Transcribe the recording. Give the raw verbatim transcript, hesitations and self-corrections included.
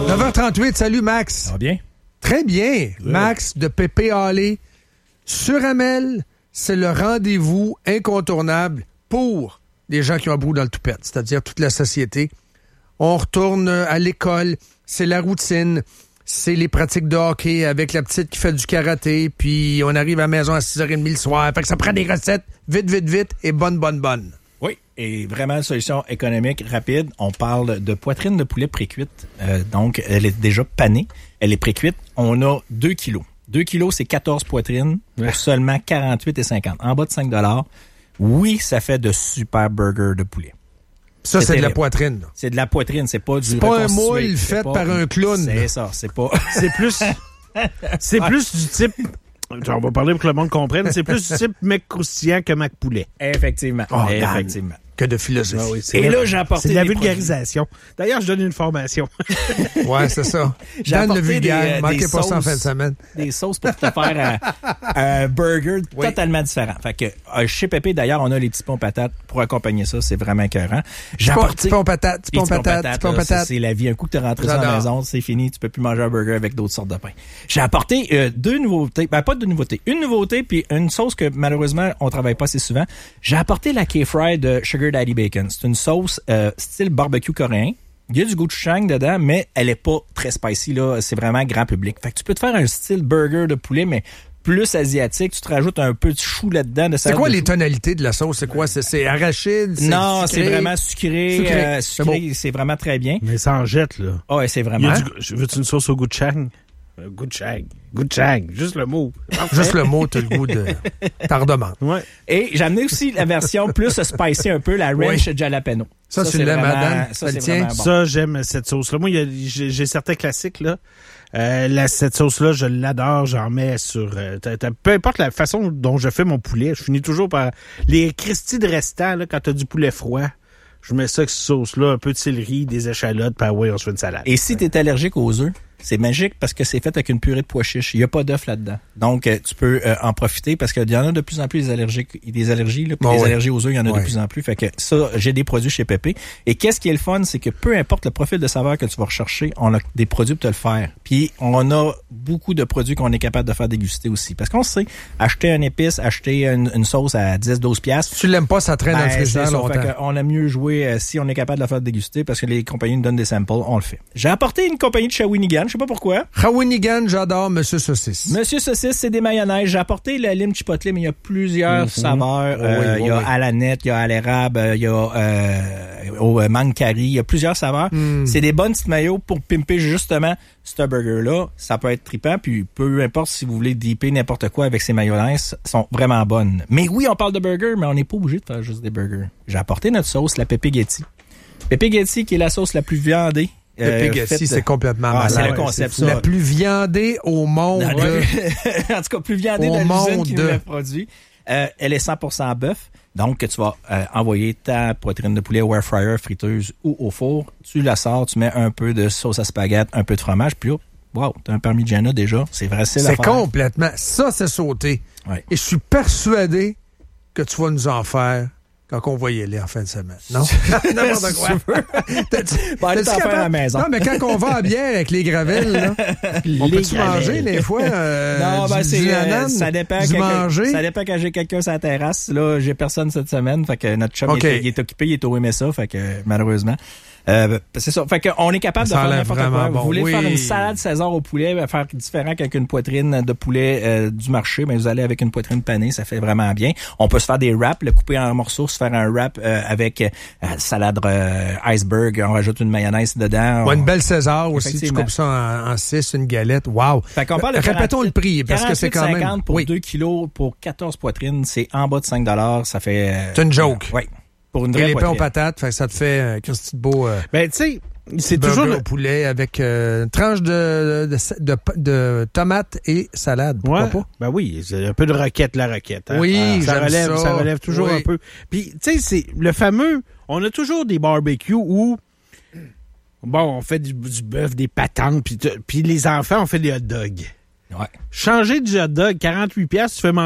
neuf heures trente-huit, salut Max. Ça va bien? Très bien. Good. Max de Pépé Hallé sur Amel, c'est le rendez-vous incontournable pour les gens qui ont un bout dans le toupette, c'est-à-dire toute la société. On retourne à l'école, c'est la routine, c'est les pratiques de hockey avec la petite qui fait du karaté, puis on arrive à la maison à six heures trente le soir. Fait que ça prend des recettes vite, vite, vite et bonne, bonne, bonne. Oui, et vraiment, solution économique rapide. On parle de poitrine de poulet pré-cuite. Euh, donc, elle est déjà panée. Elle est pré-cuite. On a deux kilos. deux kilos, c'est quatorze poitrines pour seulement quarante-huit virgule cinquante. En bas de cinq dollars. Oui, ça fait de super burgers de poulet. Ça, c'est, c'est de la poivine. Là. C'est de la poitrine, c'est pas du C'est pas un moule fait pas, par un clown. C'est là. ça, c'est pas... C'est plus... c'est plus du type... On va parler pour que le monde comprenne. C'est plus du type mec croustillant que Mac poulet. Effectivement. Oh, effectivement. Que de philosophie. Ah oui, Et là, là, j'ai apporté c'est de la des vulgarisation. Produits. D'ailleurs, je donne une formation. Ouais, c'est ça. J'ai Dan apporté le vulgaire, des, manquez des pas sauces, ça en fin de semaine. Des sauces pour te faire un, un burger oui. totalement différent. Fait que euh, chez Pépé, d'ailleurs, on a les petits ponts patates pour accompagner ça. C'est vraiment écœurant. J'ai apporté... Petits ponts patates, petits ponts patates, petits ponts patates. C'est la vie. Un coup que t'es rentré à la maison, c'est fini. Tu peux plus manger un burger avec d'autres sortes de pain. J'ai apporté euh, deux nouveautés. Ben, pas deux nouveautés. Une nouveauté puis une sauce que, malheureusement, on travaille pas assez souvent. J'ai apporté la K-Fry de Sugar Daddy Bacon. C'est une sauce euh, style barbecue coréen. Il y a du gochujang dedans, mais elle est pas très spicy, là. C'est vraiment grand public. Fait que tu peux te faire un style burger de poulet, mais plus asiatique. Tu te rajoutes un peu de chou là-dedans. De c'est quoi les chou. Tonalités de la sauce? C'est quoi? C'est, c'est arachide? C'est non, sucré? C'est vraiment sucré. Sucré. Euh, sucré c'est, bon. C'est vraiment très bien. Mais ça en jette, là. Ah, oh, ouais, c'est vraiment... Du... Veux-tu une sauce au gochujang? Gochujang. Gochujang. Juste le mot. Juste le mot, t'as le goût de... T'en redemandes. Ouais. Et j'ai amené aussi la version plus spicy un peu, la ranch oui. jalapeno. Ça, ça tu l'aimes, madame? Ça, ça, c'est bon. Ça, j'aime cette sauce-là. Moi, y a, j'ai, j'ai certains classiques, là. Euh, la, cette sauce-là, je l'adore. J'en mets sur... Euh, t'as, t'as, peu importe la façon dont je fais mon poulet, je finis toujours par... Les cristilles de restant, là, quand t'as du poulet froid... Je mets ça avec cette sauce-là, un peu de céleri, des échalotes, puis ouais, on se fait une salade. Et si tu es allergique aux œufs, c'est magique parce que c'est fait avec une purée de pois chiches. Il n'y a pas d'œuf là-dedans. Donc, euh, tu peux euh, en profiter parce qu'il y en a de plus en plus des allergiques, des allergies, là, puis oh, des oui. allergies aux œufs, il y en a oui. de plus en plus. Fait que ça, j'ai des produits chez Pépé. Et qu'est-ce qui est le fun, c'est que peu importe le profil de saveur que tu vas rechercher, on a des produits pour te le faire. Puis, on a beaucoup de produits qu'on est capable de faire déguster aussi. Parce qu'on sait, acheter une épice, acheter une, une sauce à dix à douze piastres. Si tu l'aimes pas, ça traîne ben, dans le frigidaire longtemps. Fait on a mieux joué euh, si on est capable de la faire déguster parce que les compagnies nous donnent des samples, on le fait. J'ai apporté une compagnie de Shawinigan, je sais pas pourquoi. Shawinigan, j'adore Monsieur Saucisse. Monsieur Saucisse, c'est des mayonnaises. J'ai apporté la lime chipotle, mais il y a plusieurs mm-hmm. saveurs. Euh, oui, oui, il y a oui. à la nette, il y a à l'érable, il y a euh, au mangue curry, il y a plusieurs saveurs. Mm. C'est des bonnes petites maillots pour pimper justement ce burger-là. Ça peut être trippant, puis peu importe si vous voulez dipper n'importe quoi avec ces mayonnaises, sont vraiment bonnes. Mais oui, on parle de burger, mais on n'est pas obligé de faire juste des burgers. J'ai apporté notre sauce, la Pépé Getty. Pépé Getty, qui est la sauce la plus viandée. Pépé Getty, euh, c'est complètement ah, malade. C'est le concept, ça. La plus viandée au monde. Dans le... en tout cas, plus viandée au de l'usine qui de... nous l'a produit. Euh, elle est cent pour cent bœuf. Donc, tu vas euh, envoyer ta poitrine de poulet au air fryer, friteuse ou au four. Tu la sors, tu mets un peu de sauce à spaghetti, un peu de fromage, puis oh, wow, t'as un parmigiana déjà. C'est facile à faire. C'est complètement... Ça, c'est sauté. Ouais. Et je suis persuadé que tu vas nous en faire quand on va y aller en fin de semaine. Non? N'importe quoi. T'as-tu, bon, allez t'en faire à la maison. Non, mais quand on va à bière avec les gravelles, là, on peut-tu manger des fois euh, non, ben, du, c'est, du euh, ça dépend du manger? Ça dépend quand j'ai quelqu'un sur la terrasse. Là, j'ai personne cette semaine. Fait que notre chum, okay. il, est, il est occupé, il est au M S A. Fait que, malheureusement. Euh, c'est ça. Fait qu'on est capable ça de faire n'importe quoi. Bon. Vous voulez oui. faire une salade César au poulet, faire différent qu'avec une poitrine de poulet euh, du marché, mais vous allez avec une poitrine panée, ça fait vraiment bien. On peut se faire des wraps, le couper en morceaux, se faire un wrap euh, avec euh, salade euh, iceberg, on rajoute une mayonnaise dedans. On... Ouais, une belle César aussi, tu coupes ça en, en six, une galette. Wow. Fait qu'on parle de répétons le prix, parce que c'est quand même... cinquante pour oui. deux kilos, pour quatorze poitrines, c'est en bas de cinq dollars, ça fait... Euh, c'est une joke. Euh, oui. Pour une vraie et les poitrine. pains aux patates, fait, ça te fait un euh, Christy de beau... Euh, ben, tu sais... C'est toujours le au poulet avec euh, une tranche de, de, de, de tomates et salade. Pourquoi ouais. pas? Ben oui, c'est un peu de roquette, la roquette. Hein? Oui, ah, ça relève, ça. ça relève toujours oui. un peu. Puis, tu sais, c'est le fameux... On a toujours des barbecues où... Bon, on fait du, du bœuf, des patentes, puis, puis les enfants, on fait des hot dogs. Ouais. Changer du hot dog, quarante-huit piastres, tu fais manger